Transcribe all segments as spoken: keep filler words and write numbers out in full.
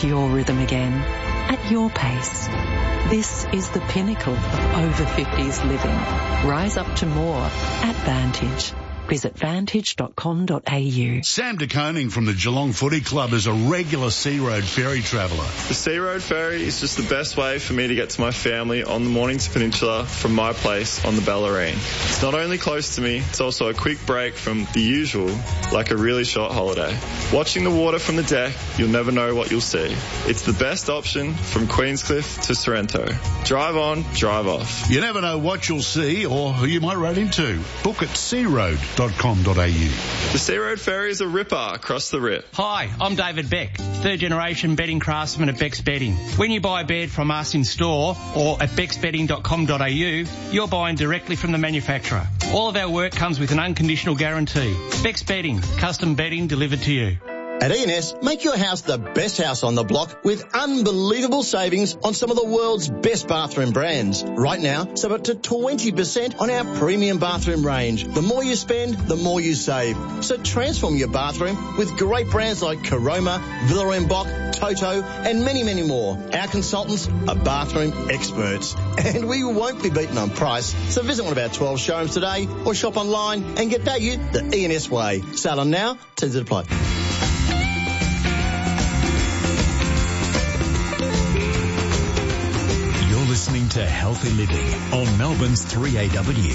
your rhythm again, at your pace. This is the pinnacle of over fifties living. Rise up to more at Vantage. Visit vantage dot com dot a u. Sam de Koning from the Geelong Footy Club is a regular Sea Road ferry traveller. The Sea Road ferry is just the best way for me to get to my family on the Mornington Peninsula from my place on the Bellarine. It's not only close to me, it's also a quick break from the usual, like a really short holiday. Watching the water from the deck, you'll never know what you'll see. It's the best option from Queenscliff to Sorrento. Drive on, drive off. You never know what you'll see or who you might run into. Book at sea road dot com dot a u. The Sea Road ferry is a ripper across the rip. Hi, I'm David Beck, third generation bedding craftsman at Beck's Bedding. When you buy a bed from us in store or at becks bedding dot com dot a u, you're buying directly from the manufacturer. All of our work comes with an unconditional guarantee. Beck's Bedding, custom bedding delivered to you. At E and S, make your house the best house on the block with unbelievable savings on some of the world's best bathroom brands. Right now, save up to twenty percent on our premium bathroom range. The more you spend, the more you save. So transform your bathroom with great brands like Caroma, Villa en Bock, Toto, and many, many more. Our consultants are bathroom experts, and we won't be beaten on price. So visit one of our twelve showrooms today or shop online and get value the E and S way. Sale on now, terms and apply. Listening to Healthy Living on Melbourne's three A W. Do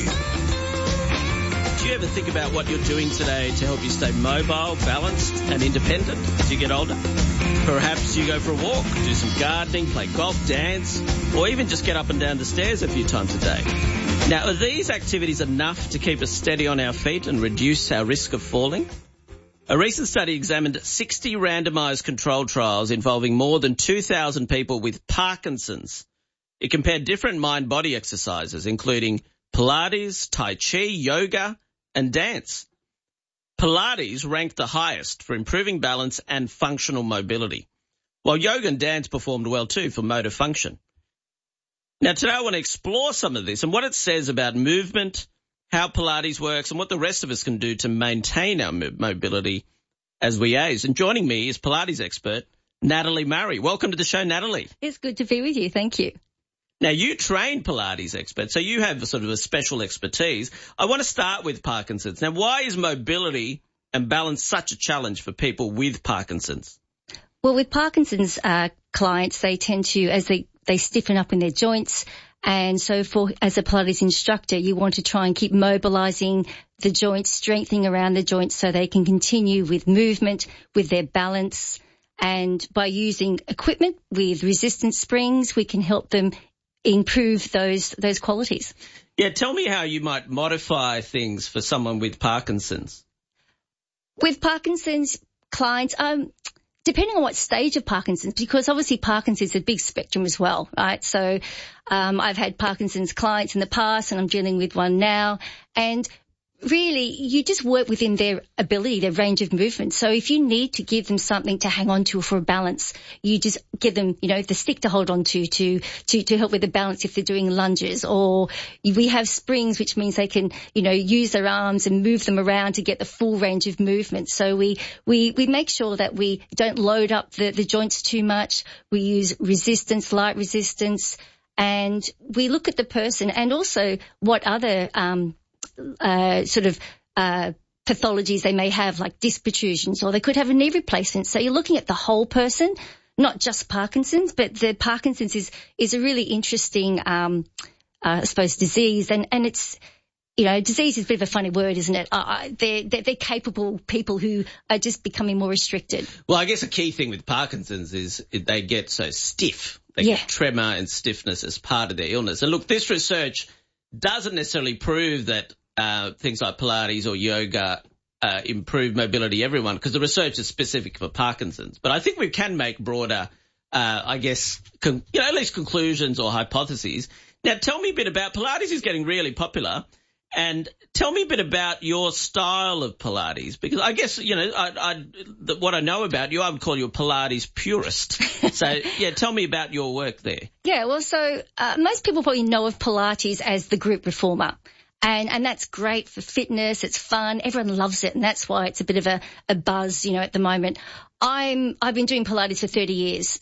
you ever think about what you're doing today to help you stay mobile, balanced and independent as you get older? Perhaps you go for a walk, do some gardening, play golf, dance, or even just get up and down the stairs a few times a day. Now, are these activities enough to keep us steady on our feet and reduce our risk of falling? A recent study examined sixty randomised controlled trials involving more than two thousand people with Parkinson's. It compared different mind-body exercises, including Pilates, Tai Chi, yoga, and dance. Pilates ranked the highest for improving balance and functional mobility, while yoga and dance performed well too for motor function. Now, today I want to explore some of this and what it says about movement, how Pilates works, and what the rest of us can do to maintain our mobility as we age. And joining me is Pilates expert Natalie Murray. Welcome to the show, Natalie. It's good to be with you. Thank you. Now, you train Pilates experts, so you have sort of a special expertise. I want to start with Parkinson's. Now, why is mobility and balance such a challenge for people with Parkinson's? Well, with Parkinson's uh, clients, they tend to, as they, they stiffen up in their joints, and so for as a Pilates instructor, you want to try and keep mobilising the joints, strengthening around the joints so they can continue with movement, with their balance. And by using equipment with resistance springs, we can help them improve those those qualities. Yeah, tell me how you might modify things for someone with Parkinson's. With Parkinson's clients, um, depending on what stage of Parkinson's, because obviously Parkinson's is a big spectrum as well, right? So um, I've had Parkinson's clients in the past and I'm dealing with one now, and really, you just work within their ability, their range of movement. So if you need to give them something to hang on to for a balance, you just give them, you know, the stick to hold on to, to, to, to help with the balance if they're doing lunges. Or we have springs, which means they can, you know, use their arms and move them around to get the full range of movement. So we, we, we make sure that we don't load up the, the joints too much. We use resistance, light resistance, and we look at the person and also what other, um, Uh, sort of uh, pathologies they may have, like disc protrusions, or they could have a knee replacement. So you're looking at the whole person, not just Parkinson's, but the Parkinson's is is a really interesting, um, uh, I suppose, disease, and and it's, you know, disease is a bit of a funny word, isn't it? Uh, they're, they're they're capable people who are just becoming more restricted. Well, I guess a key thing with Parkinson's is they get so stiff. They yeah. get tremor and stiffness as part of their illness. And look, this research doesn't necessarily prove that uh, things like Pilates or yoga uh, improve mobility everyone, because the research is specific for Parkinson's. But I think we can make broader, uh, I guess, con- you know, at least conclusions or hypotheses. Now, tell me a bit about Pilates is getting really popular. And tell me a bit about your style of Pilates, because I guess, you know, I, I, the, what I know about you, I would call you a Pilates purist. So, yeah, tell me about your work there. Yeah, well, so uh, most people probably know of Pilates as the group reformer. And, and that's great for fitness. It's fun. Everyone loves it. And that's why it's a bit of a, a buzz, you know, at the moment. I'm, I've been doing Pilates for thirty years.